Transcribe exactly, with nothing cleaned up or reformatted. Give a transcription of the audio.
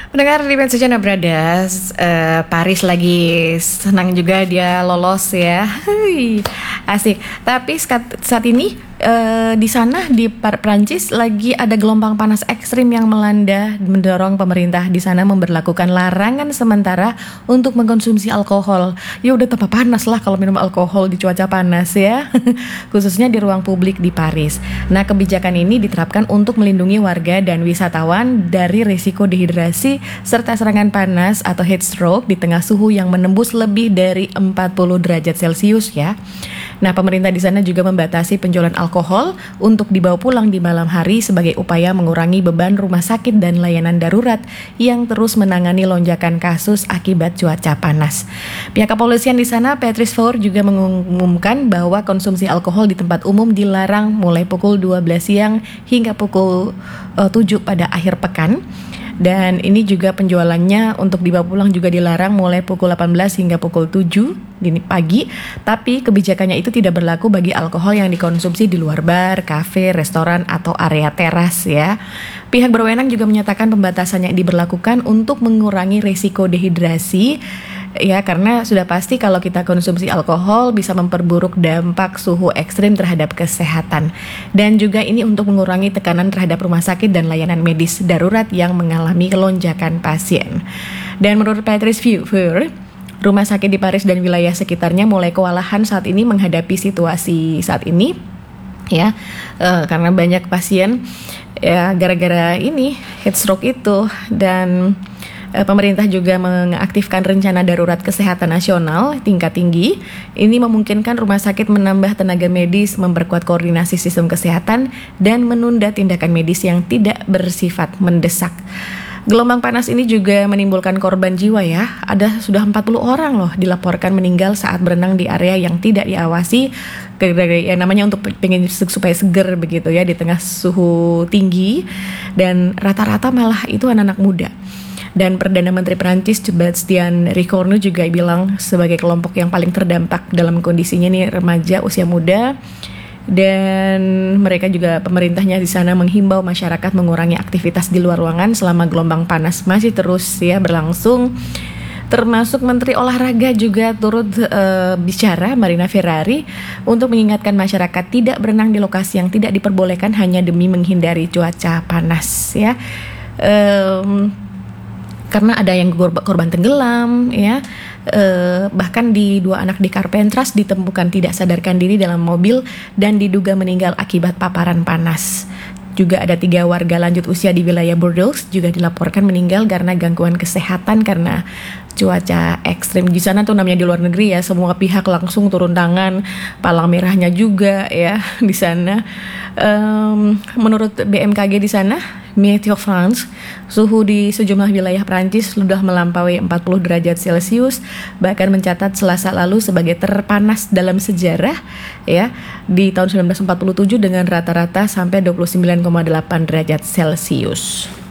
Pendengar di Mensajana Brothers, uh, Paris lagi senang juga dia lolos ya. Hui, asik. Tapi saat, saat ini uh, di sana di Prancis lagi ada gelombang panas ekstrim yang melanda, mendorong pemerintah di sana memberlakukan larangan sementara untuk mengkonsumsi alkohol. Ya udah tambah panas lah kalau minum alkohol di cuaca panas ya. Khususnya di ruang publik di Paris. Nah, kebijakan ini diterapkan untuk melindungi warga dan wisatawan dari risiko dehidrasi serta serangan panas atau heat stroke di tengah suhu yang menembus lebih dari empat puluh derajat Celcius ya. Nah, pemerintah di sana juga membatasi penjualan alkohol untuk dibawa pulang di malam hari sebagai upaya mengurangi beban rumah sakit dan layanan darurat yang terus menangani lonjakan kasus akibat cuaca panas. Pihak kepolisian di sana, Patrice Faure, juga mengumumkan bahwa konsumsi alkohol di tempat umum dilarang mulai pukul dua belas siang hingga pukul uh, tujuh pada akhir pekan. Dan ini juga penjualannya untuk dibawa pulang juga dilarang mulai pukul delapan belas hingga pukul tujuh dini pagi. Tapi kebijakannya itu tidak berlaku bagi alkohol yang dikonsumsi di luar bar, kafe, restoran, atau area teras ya. Pihak berwenang juga menyatakan pembatasannya diberlakukan untuk mengurangi risiko dehidrasi. Ya, karena sudah pasti kalau kita konsumsi alkohol bisa memperburuk dampak suhu ekstrim terhadap kesehatan. Dan juga ini untuk mengurangi tekanan terhadap rumah sakit dan layanan medis darurat yang mengalami lonjakan pasien. Dan menurut Patrice Faure, rumah sakit di Paris dan wilayah sekitarnya mulai kewalahan saat ini menghadapi situasi saat ini. Ya, uh, karena banyak pasien ya gara-gara ini heat stroke itu. Dan pemerintah juga mengaktifkan rencana darurat kesehatan nasional tingkat tinggi. Ini memungkinkan rumah sakit menambah tenaga medis, memperkuat koordinasi sistem kesehatan, dan menunda tindakan medis yang tidak bersifat mendesak. Gelombang panas ini juga menimbulkan korban jiwa ya. Ada sudah empat puluh orang loh dilaporkan meninggal saat berenang di area yang tidak diawasi. Ya, namanya untuk pengen supaya seger begitu ya di tengah suhu tinggi. Dan rata-rata malah itu anak-anak muda. Dan Perdana Menteri Prancis Sebastien Lecornu juga bilang sebagai kelompok yang paling terdampak dalam kondisinya nih remaja usia muda. Dan mereka juga pemerintahnya di sana menghimbau masyarakat mengurangi aktivitas di luar ruangan selama gelombang panas masih terus ya berlangsung. Termasuk Menteri Olahraga juga turut uh, bicara, Marina Ferrari, untuk mengingatkan masyarakat tidak berenang di lokasi yang tidak diperbolehkan hanya demi menghindari cuaca panas ya. Um, Karena ada yang korban tenggelam, ya, eh, bahkan di dua anak di Carpentras ditemukan tidak sadarkan diri dalam mobil dan diduga meninggal akibat paparan panas. Juga ada tiga warga lanjut usia di wilayah Bordeaux juga dilaporkan meninggal karena gangguan kesehatan karena cuaca ekstrim. Di sana tuh namanya di luar negeri ya, semua pihak langsung turun tangan, palang merahnya juga ya di sana. Um, menurut B M K G di sana, Météo France, suhu di sejumlah wilayah Prancis sudah melampaui empat puluh derajat Celcius, bahkan mencatat Selasa lalu sebagai terpanas dalam sejarah ya di tahun sembilan belas empat puluh tujuh dengan rata-rata sampai dua puluh sembilan koma delapan derajat Celcius.